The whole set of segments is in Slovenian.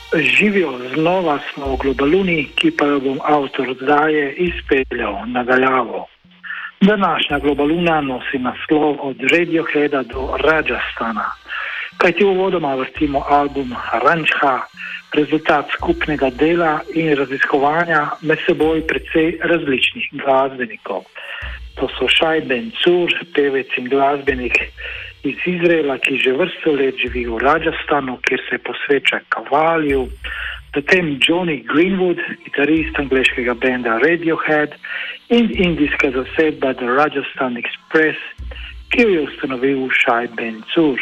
Živijo, znova smo v Globaluni, ki pa jo bom avtor oddaje izpeljal nadaljavo. Današnja Globaluna nosi naslov od Radioheada do Rajasthana, kajti uvodoma vrtimo album Ranjha, rezultat skupnega dela in raziskovanja med seboj precej različnih glasbenikov. To so Shai Ben Tzur, pevec in glasbenik iz Izraela, ki že vrsto let živi v Rajasthanu, kjer se posveča kavalju, potem Jonny Greenwood, gitarist angleškega benda Radiohead in indijska zasedba The Rajasthan Express, ki jo je ustanovil Shai Ben Tzur.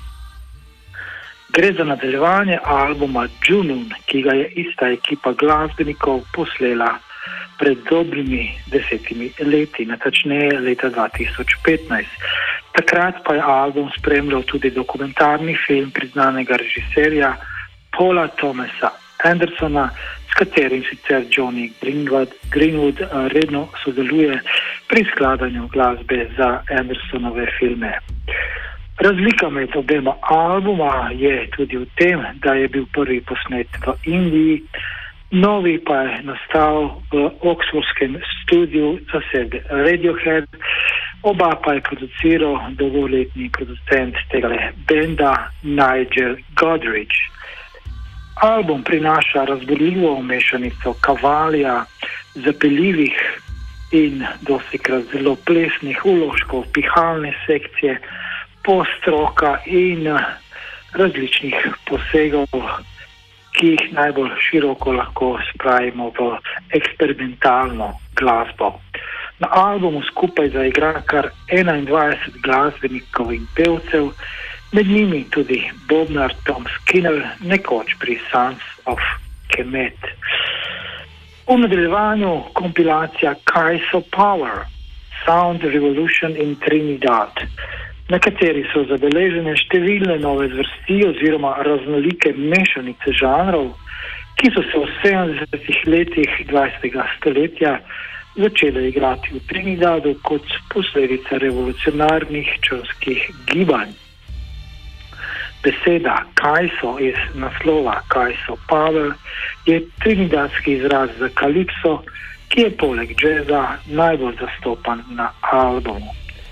Gre za nadaljevanje albuma Junoon, ki ga je ista ekipa glasbenikov poslela pred dobrimi 10 leti, natančneje leta 2015. Takrat pa je album spremljal tudi dokumentarni film priznanega režiserja Paula Thomasa Andersona, s katerim sicer Jonny Greenwood redno sodeluje pri skladanju glasbe za Andersonove filme. Razlika med obema albuma je tudi v tem, da je bil prvi posnet v Indiji, novi pa je nastal v oxfordskem studiu zasedbe Radiohead, oba pa je produciral dolgoletni producent tega benda Nigel Godrich. Album prinaša razborljivo mešanico kavalja, zapeljivih in dostikrat zelo plesnih vložkov, pihalne sekcije, post-rocka in različnih posegov, ki jih najbolj široko lahko spravimo v eksperimentalno glasbo. Na albumu skupaj zaigra kar 21 glasbenikov in pevcev, med njimi tudi bobnar Tom Skinner, nekoč pri Sons of Kemet. V nadaljevanju kompilacija Kaiso Power, Sound Revolution in Trinidad, na kateri so zabeležene številne nove zvrsti oziroma raznolike mešanice žanrov, ki so se v 70 letih 20. stoletja začele igrati v Trinidadu kot posledica revolucionarnih črnskih gibanj. Beseda Kaiso iz naslova Kaiso Power je trinidadski izraz za kalipso, ki je poleg džeza najbolj zastopan na albumu.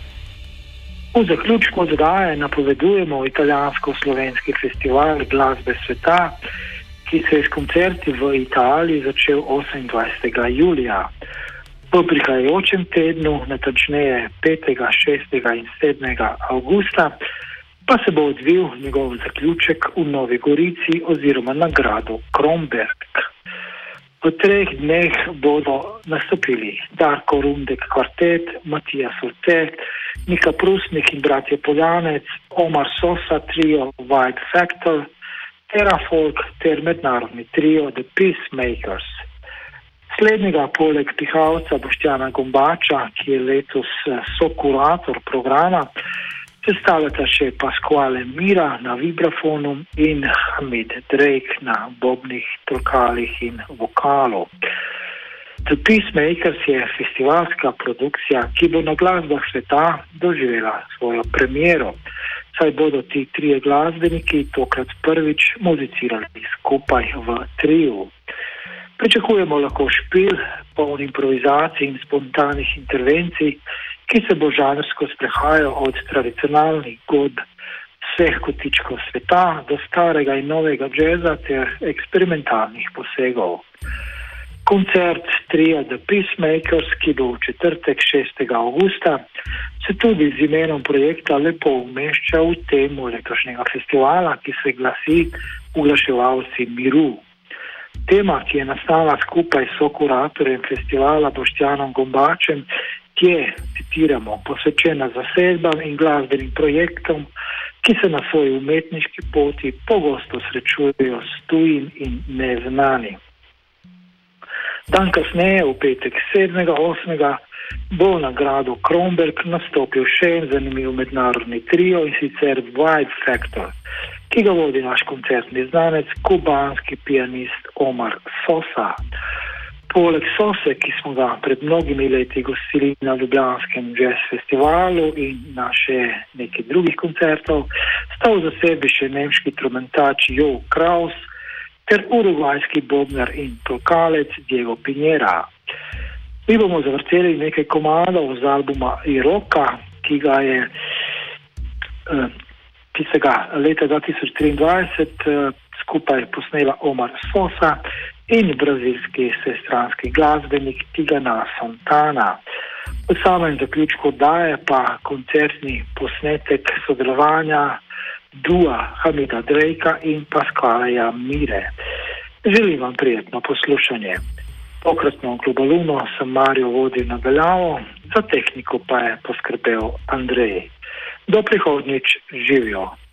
V zaključku oddaje napovedujemo italijansko-slovenski festival glasbe sveta, ki se je s koncerti v Italiji začel 28. julija. V prihajajočem tednu, natančneje 5., 6. in 7. avgusta, pa se bo odvil njegov zaključek v Novi Gorici oziroma na gradu Kromberk. V 3 dneh bodo nastopili Darko Rundek kvartet, Matija Solte, Nika Prusnik in bratje Poljanec, Omar Sosa trio White Factor, Terrafolk ter mednarodni trio The Peacemakers. Slednjega poleg pihalca Boštjana Gombača, ki je letos sokurator programa, sestavljata še Pasquale Mira na vibrafonu in Hamid Drake na bobnih, trkalih in vokalu. The Peacemakers je festivalska produkcija, ki bo na glasbah sveta doživela svojo premiero, saj bodo ti 3 glasbeniki tokrat prvič muzicirali skupaj v triu. Pričakujemo lahko špil, poln improvizacij in spontanih intervencij, ki se bo žanrsko sprehajal od tradicionalnih godb vseh kotičkov sveta do starega in novega džeza ter eksperimentalnih posegov. Koncert tria The Peacemakers, ki bo v četrtek 6. avgusta, se tudi z imenom projekta lepo umešča v temo letošnjega festivala, ki se glasi Uglaševalci miru. Tema, ki je nastala skupaj s sokuratorjem festivala Boštjanom Gombačem, je, citiramo, posvečena zasedbam in glasbenim projektom, ki se na svoji umetniški poti pogosto srečujejo s tujim in neznanim. Dan kasneje, v petek 7. 8. bo na gradu Kromberk nastopil še en zanimiv mednarodni trio, in sicer White Factor, ki ga vodi naš koncertni znanec, kubanski pianist Omar Sosa. Poleg Sose, ki smo ga pred mnogimi leti gostili na ljubljanskem jazz festivalu in na še nekaj drugih koncertov, sta v zasedbi še nemški tromentač Jo Kraus ter urugvajski bobnar in tolkalec Diego Pinera. Mi bomo zavrteli nekaj komadov z albuma Iroka, ki ga je tistega leta 2023 skupaj posnela Omar Sosa in brazilski vsestranski glasbenik Tigana Santana. V samem zaključku daje pa koncertni posnetek sodelovanja dua Hamida Drejka in Pascaleja Mire. Želim vam prijetno poslušanje. Pokratno Globaluno sem Mario vodil na daljavo, za tehniko pa je poskrbel Andrej. Do prihodnjič, živijo!